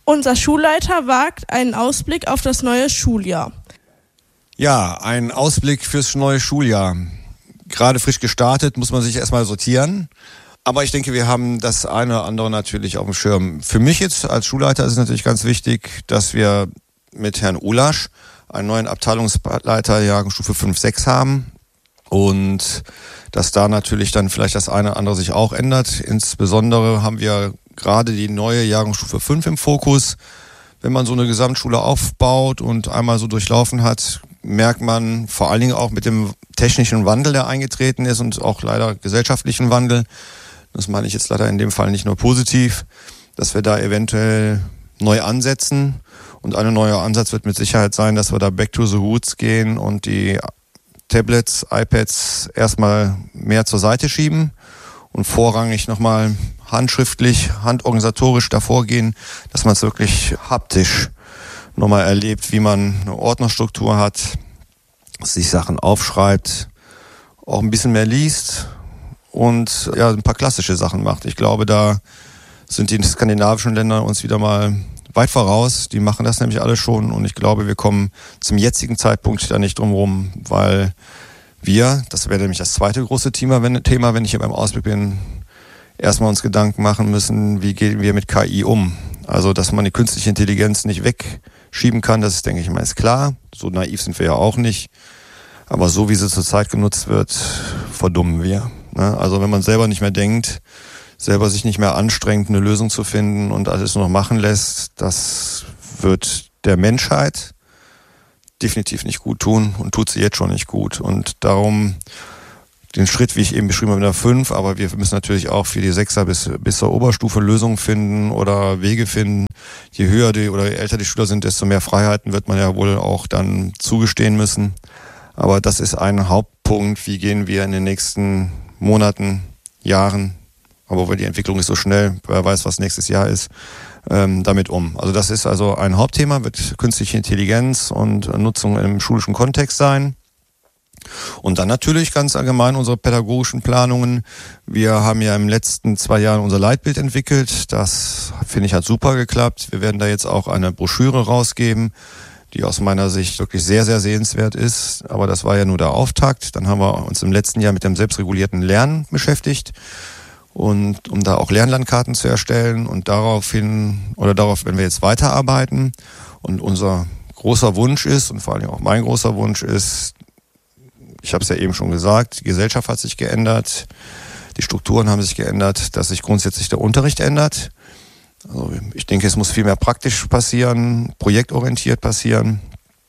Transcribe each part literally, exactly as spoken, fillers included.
Unser Schulleiter wagt einen Ausblick auf das neue Schuljahr. Ja, ein Ausblick fürs neue Schuljahr. Gerade frisch gestartet, muss man sich erstmal sortieren. Aber ich denke, wir haben das eine oder andere natürlich auf dem Schirm. Für mich jetzt als Schulleiter ist es natürlich ganz wichtig, dass wir mit Herrn Ulasch einen neuen Abteilungsleiter Jahrgangsstufe fünf sechs haben. Und dass da natürlich dann vielleicht das eine oder andere sich auch ändert. Insbesondere haben wir gerade die neue Jahrgangsstufe fünf im Fokus. Wenn man so eine Gesamtschule aufbaut und einmal so durchlaufen hat, merkt man vor allen Dingen auch mit dem technischen Wandel, der eingetreten ist und auch leider gesellschaftlichen Wandel, das meine ich jetzt leider in dem Fall nicht nur positiv, dass wir da eventuell neu ansetzen. Und ein neuer Ansatz wird mit Sicherheit sein, dass wir da back to the roots gehen und die Tablets, iPads erstmal mehr zur Seite schieben und vorrangig nochmal handschriftlich, handorganisatorisch davor gehen, dass man es wirklich haptisch nochmal erlebt, wie man eine Ordnerstruktur hat, sich Sachen aufschreibt, auch ein bisschen mehr liest und ja, ein paar klassische Sachen macht. Ich glaube, da sind die skandinavischen Länder uns wieder mal weit voraus. Die machen das nämlich alle schon und ich glaube, wir kommen zum jetzigen Zeitpunkt da nicht drum rum, weil wir, das wäre nämlich das zweite große Thema, wenn, Thema, wenn ich hier beim Ausblick bin, erstmal uns Gedanken machen müssen, wie gehen wir mit K I um? Also, dass man die künstliche Intelligenz nicht wegschieben kann, das ist, denke ich mal, ist klar. So naiv sind wir ja auch nicht. Aber so wie sie zurzeit genutzt wird, verdummen wir. Also, wenn man selber nicht mehr denkt, selber sich nicht mehr anstrengt, eine Lösung zu finden und alles nur noch machen lässt, das wird der Menschheit definitiv nicht gut tun und tut sie jetzt schon nicht gut. Und darum den Schritt, wie ich eben beschrieben habe, in der fünf, aber wir müssen natürlich auch für die Sechser bis, bis zur Oberstufe Lösungen finden oder Wege finden. Je höher die oder je älter die Schüler sind, desto mehr Freiheiten wird man ja wohl auch dann zugestehen müssen. Aber das ist ein Hauptpunkt, wie gehen wir in den nächsten Monaten, Jahren, aber weil die Entwicklung ist so schnell, wer weiß, was nächstes Jahr ist, ähm, damit um. Also das ist also ein Hauptthema, wird künstliche Intelligenz und Nutzung im schulischen Kontext sein. Und dann natürlich ganz allgemein unsere pädagogischen Planungen. Wir haben ja im letzten zwei Jahren unser Leitbild entwickelt. Das, finde ich, hat super geklappt. Wir werden da jetzt auch eine Broschüre rausgeben, die aus meiner Sicht wirklich sehr, sehr sehenswert ist. Aber das war ja nur der Auftakt. Dann haben wir uns im letzten Jahr mit dem selbstregulierten Lernen beschäftigt. Und um da auch Lernlandkarten zu erstellen und daraufhin, oder darauf werden wir jetzt weiterarbeiten. Und unser großer Wunsch ist, und vor allem auch mein großer Wunsch ist, ich habe es ja eben schon gesagt, die Gesellschaft hat sich geändert, die Strukturen haben sich geändert, dass sich grundsätzlich der Unterricht ändert. Also ich denke, es muss viel mehr praktisch passieren, projektorientiert passieren.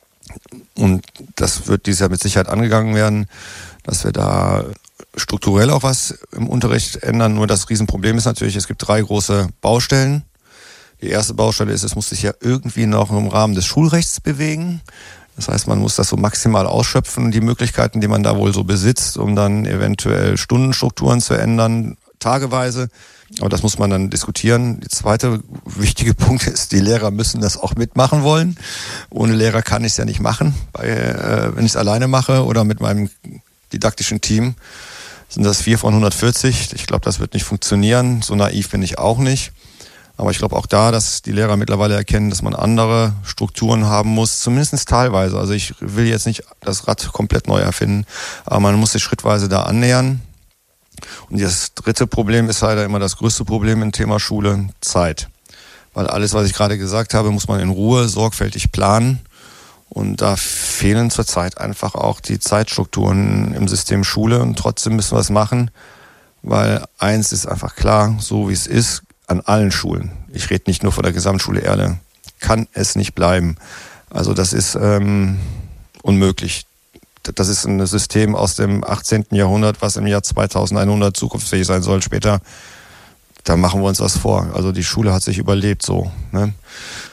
Und das wird dieses Jahr mit Sicherheit angegangen werden, dass wir da strukturell auch was im Unterricht ändern. Nur das Riesenproblem ist natürlich, es gibt drei große Baustellen. Die erste Baustelle ist, es muss sich ja irgendwie noch im Rahmen des Schulrechts bewegen. Das heißt, man muss das so maximal ausschöpfen, die Möglichkeiten, die man da wohl so besitzt, um dann eventuell Stundenstrukturen zu ändern, tageweise. Aber das muss man dann diskutieren. Der zweite wichtige Punkt ist, die Lehrer müssen das auch mitmachen wollen. Ohne Lehrer kann ich es ja nicht machen. Bei, äh, wenn ich es alleine mache oder mit meinem didaktischen Team, sind das vier von hundertvierzig. Ich glaube, das wird nicht funktionieren. So naiv bin ich auch nicht. Aber ich glaube auch da, dass die Lehrer mittlerweile erkennen, dass man andere Strukturen haben muss, zumindest teilweise. Also ich will jetzt nicht das Rad komplett neu erfinden, aber man muss sich schrittweise da annähern. Und das dritte Problem ist leider immer das größte Problem im Thema Schule, Zeit. Weil alles, was ich gerade gesagt habe, muss man in Ruhe sorgfältig planen. Und da fehlen zurzeit einfach auch die Zeitstrukturen im System Schule. Und trotzdem müssen wir es machen, weil eins ist einfach klar, so wie es ist, an allen Schulen. Ich rede nicht nur von der Gesamtschule Erle. Kann es nicht bleiben. Also das ist ähm, unmöglich. Das ist ein System aus dem achtzehnten Jahrhundert, was im Jahr zweitausendeinhundert zukunftsfähig sein soll später. Da machen wir uns was vor. Also die Schule hat sich überlebt so. Ne?